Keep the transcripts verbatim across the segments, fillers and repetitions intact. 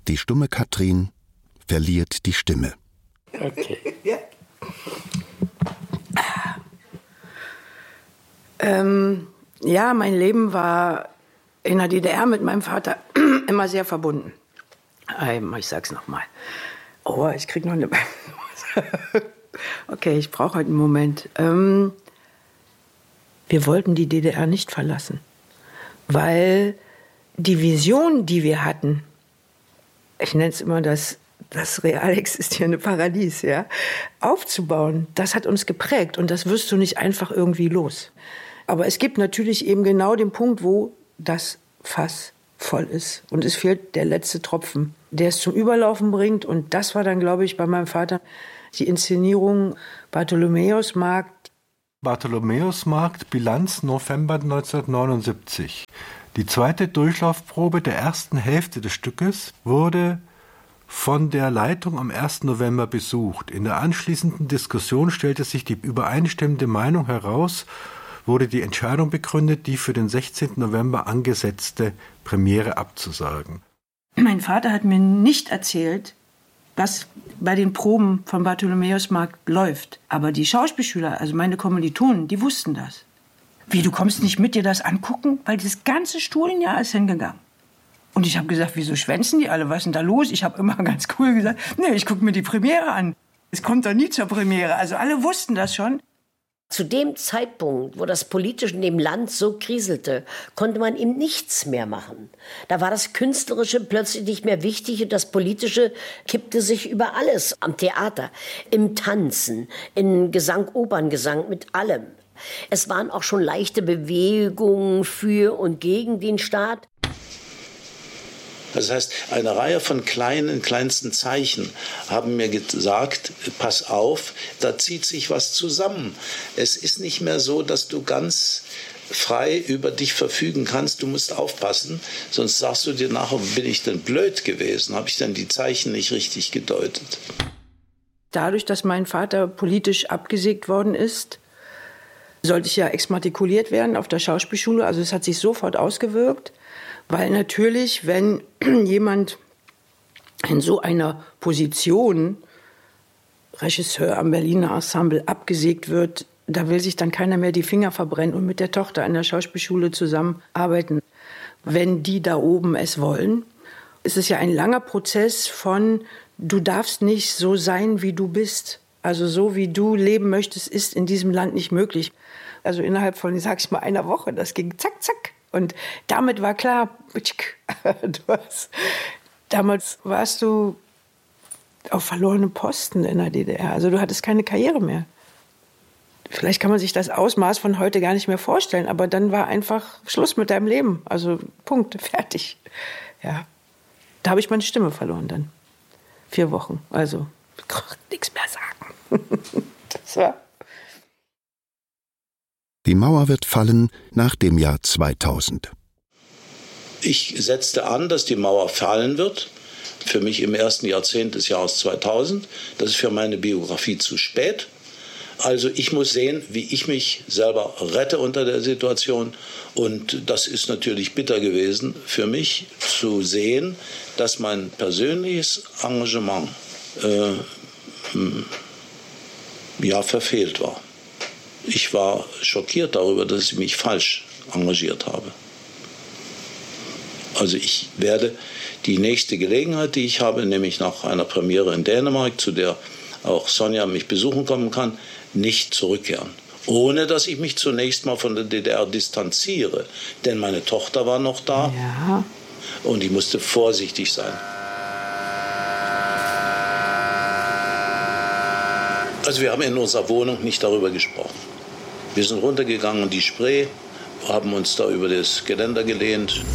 Die stumme Katrin verliert die Stimme. Okay. Ja. Ähm, ja, mein Leben war in der D D R mit meinem Vater immer sehr verbunden. Ich sag's nochmal. Oh, ich krieg noch eine... Okay, ich brauche heute einen Moment. Ähm, wir wollten die D D R nicht verlassen, weil die Vision, die wir hatten, ich nenne es immer das, das real existierende Paradies, ja, aufzubauen, das hat uns geprägt und das wirst du nicht einfach irgendwie los. Aber es gibt natürlich eben genau den Punkt, wo das Fass voll ist und es fehlt der letzte Tropfen, der es zum Überlaufen bringt. Und das war dann, glaube ich, bei meinem Vater die Inszenierung Bartholomäusmarkt. Bartholomäusmarkt, Bilanz November neunzehnhundertneunundsiebzig. Die zweite Durchlaufprobe der ersten Hälfte des Stückes wurde von der Leitung am ersten November besucht. In der anschließenden Diskussion stellte sich die übereinstimmende Meinung heraus, wurde die Entscheidung begründet, die für den sechzehnten November angesetzte Premiere abzusagen. Mein Vater hat mir nicht erzählt, was bei den Proben von Bartholomäusmarkt läuft. Aber die Schauspielschüler, also meine Kommilitonen, die wussten das. Wie, du kommst nicht mit dir das angucken? Weil das ganze Studienjahr ist hingegangen. Und ich habe gesagt, wieso schwänzen die alle? Was ist denn da los? Ich habe immer ganz cool gesagt, nee, ich gucke mir die Premiere an. Es kommt doch nie zur Premiere. Also alle wussten das schon. Zu dem Zeitpunkt, wo das Politische in dem Land so kriselte, konnte man ihm nichts mehr machen. Da war das Künstlerische plötzlich nicht mehr wichtig und das Politische kippte sich über alles. Am Theater, im Tanzen, in Gesang, Operngesang, mit allem. Es waren auch schon leichte Bewegungen für und gegen den Staat. Das heißt, eine Reihe von kleinen, kleinsten Zeichen haben mir gesagt, pass auf, da zieht sich was zusammen. Es ist nicht mehr so, dass du ganz frei über dich verfügen kannst, du musst aufpassen, sonst sagst du dir nachher, bin ich denn blöd gewesen, habe ich denn die Zeichen nicht richtig gedeutet. Dadurch, dass mein Vater politisch abgesägt worden ist, sollte ich ja exmatrikuliert werden auf der Schauspielschule, also es hat sich sofort ausgewirkt. Weil natürlich, wenn jemand in so einer Position, Regisseur am Berliner Ensemble, abgesägt wird, da will sich dann keiner mehr die Finger verbrennen und mit der Tochter an der Schauspielschule zusammenarbeiten. Wenn die da oben es wollen, ist es ja ein langer Prozess von, du darfst nicht so sein, wie du bist. Also so, wie du leben möchtest, ist in diesem Land nicht möglich. Also innerhalb von, sag ich mal, einer Woche, das ging zack, zack. Und damit war klar, du hast, damals warst du auf verlorenem Posten in der D D R. Also du hattest keine Karriere mehr. Vielleicht kann man sich das Ausmaß von heute gar nicht mehr vorstellen, aber dann war einfach Schluss mit deinem Leben. Also Punkt, fertig. Ja, da habe ich meine Stimme verloren dann. Vier Wochen, also ich konnte nichts mehr sagen. Das war... Die Mauer wird fallen nach dem Jahr zweitausend. Ich setzte an, dass die Mauer fallen wird. Für mich im ersten Jahrzehnt des Jahres zweitausend. Das ist für meine Biografie zu spät. Also ich muss sehen, wie ich mich selber rette unter der Situation. Und das ist natürlich bitter gewesen für mich, zu sehen, dass mein persönliches Engagement äh, ja, verfehlt war. Ich war schockiert darüber, dass ich mich falsch engagiert habe. Also ich werde die nächste Gelegenheit, die ich habe, nämlich nach einer Premiere in Dänemark, zu der auch Sonja mich besuchen kommen kann, nicht zurückkehren. Ohne dass ich mich zunächst mal von der D D R distanziere. Denn meine Tochter war noch da. Ja. Und ich musste vorsichtig sein. Also wir haben in unserer Wohnung nicht darüber gesprochen. Wir sind runtergegangen in die Spree, haben uns da über das Geländer gelehnt.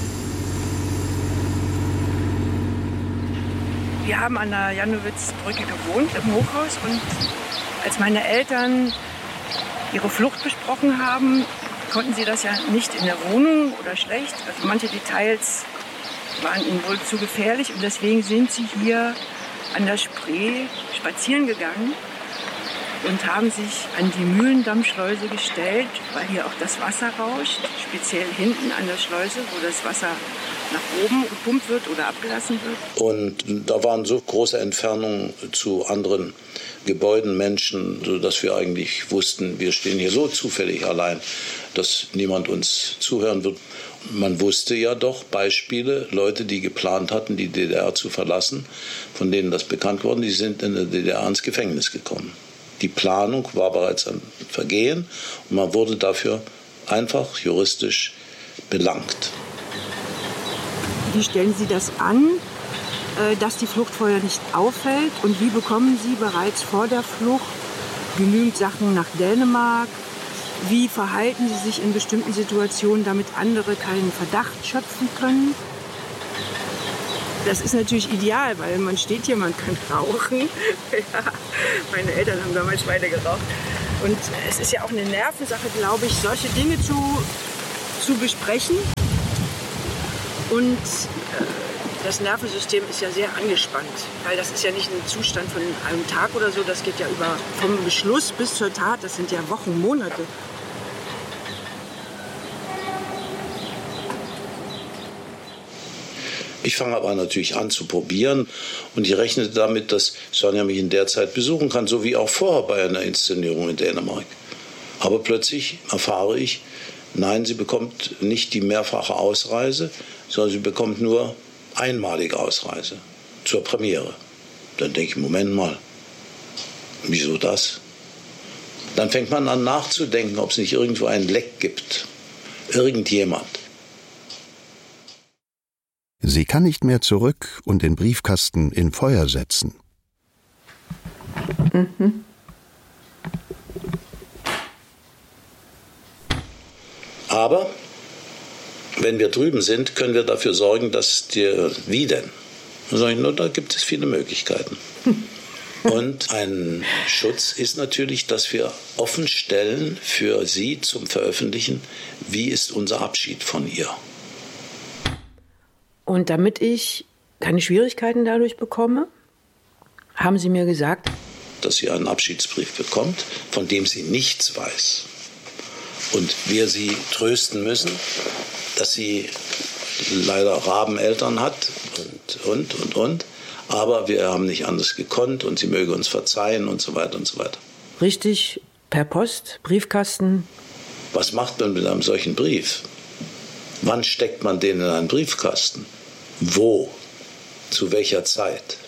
Wir haben an der Janowitz-Brücke gewohnt, im Hochhaus. Und als meine Eltern ihre Flucht besprochen haben, konnten sie das ja nicht in der Wohnung oder schlecht. Also manche Details waren ihnen wohl zu gefährlich. Und deswegen sind sie hier an der Spree spazieren gegangen und haben sich an die Mühlendammschleuse gestellt, weil hier auch das Wasser rauscht, speziell hinten an der Schleuse, wo das Wasser nach oben gepumpt wird oder abgelassen wird. Und da waren so große Entfernungen zu anderen Gebäuden, Menschen, sodass wir eigentlich wussten, wir stehen hier so zufällig allein, dass niemand uns zuhören wird. Man wusste ja doch Beispiele, Leute, die geplant hatten, die D D R zu verlassen, von denen das bekannt worden, die sind in der D D R ins Gefängnis gekommen. Die Planung war bereits ein Vergehen und man wurde dafür einfach juristisch belangt. Wie stellen Sie das an, dass die Fluchtfeuer nicht auffällt? Und wie bekommen Sie bereits vor der Flucht genügend Sachen nach Dänemark? Wie verhalten Sie sich in bestimmten Situationen, damit andere keinen Verdacht schöpfen können? Das ist natürlich ideal, weil man steht hier, man kann rauchen. Ja, meine Eltern haben damals beide geraucht. Und es ist ja auch eine Nervensache, glaube ich, solche Dinge zu, zu besprechen. Und äh, das Nervensystem ist ja sehr angespannt, weil das ist ja nicht ein Zustand von einem Tag oder so, das geht ja über vom Beschluss bis zur Tat, das sind ja Wochen, Monate. Ich fange aber natürlich an zu probieren und ich rechnete damit, dass Sonja mich in der Zeit besuchen kann, so wie auch vorher bei einer Inszenierung in Dänemark. Aber plötzlich erfahre ich, nein, sie bekommt nicht die mehrfache Ausreise, sondern sie bekommt nur einmalige Ausreise zur Premiere. Dann denke ich, Moment mal, wieso das? Dann fängt man an nachzudenken, ob es nicht irgendwo einen Leck gibt. Irgendjemand. Sie kann nicht mehr zurück und den Briefkasten in Feuer setzen. Mhm. Aber wenn wir drüben sind, können wir dafür sorgen, dass dir, wie denn? Dann sage ich, nur, da gibt es viele Möglichkeiten. Und ein Schutz ist natürlich, dass wir offen stellen für Sie zum Veröffentlichen, wie ist unser Abschied von ihr. Und damit ich keine Schwierigkeiten dadurch bekomme, haben Sie mir gesagt, dass sie einen Abschiedsbrief bekommt, von dem sie nichts weiß. Und wir sie trösten müssen, dass sie leider Rabeneltern hat und, und, und, und. Aber wir haben nicht anders gekonnt und sie möge uns verzeihen und so weiter und so weiter. Richtig, per Post, Briefkasten. Was macht man mit einem solchen Brief? Wann steckt man den in einen Briefkasten? Wo? Zu welcher Zeit?